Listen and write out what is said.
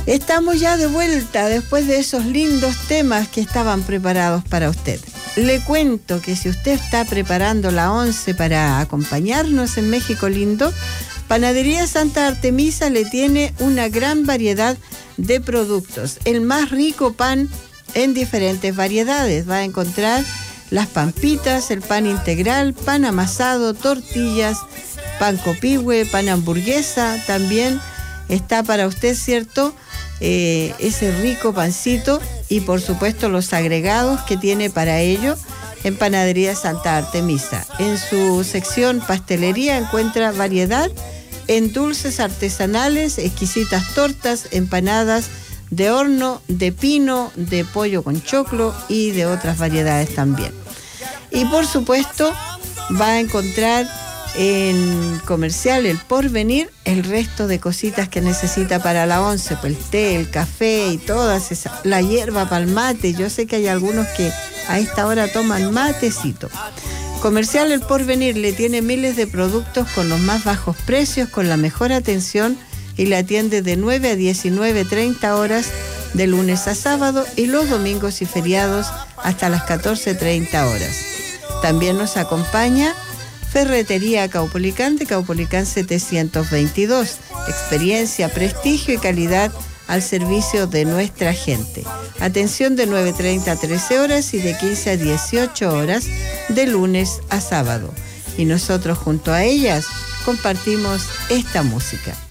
Estamos ya de vuelta después de esos lindos temas que estaban preparados para usted. Le cuento que si usted está preparando la once para acompañarnos en México lindo, Panadería Santa Artemisa le tiene una gran variedad de productos. El más rico pan en diferentes variedades. Va a encontrar las pampitas, el pan integral, pan amasado, tortillas, pan copihue, pan hamburguesa. También está para usted, ¿cierto?, ese rico pancito y por supuesto los agregados que tiene para ello en Panadería Santa Artemisa. En su sección pastelería encuentra variedad en dulces artesanales, exquisitas tortas, empanadas de horno, de pino, de pollo con choclo y de otras variedades también. Y por supuesto va a encontrar en Comercial El Porvenir el resto de cositas que necesita para la once, pues el té, el café y todas esas, la hierba para el mate. Yo sé que hay algunos que a esta hora toman matecito. Comercial El Porvenir le tiene miles de productos con los más bajos precios, con la mejor atención, y la atiende de 9 a 19:30 horas de lunes a sábado y los domingos y feriados hasta las 14:30 horas. También nos acompaña Ferretería Caupolicán de Caupolicán 722. Experiencia, prestigio y calidad al servicio de nuestra gente. Atención de 9:30 a 13 horas y de 15 a 18 horas de lunes a sábado. Y nosotros junto a ellas compartimos esta música.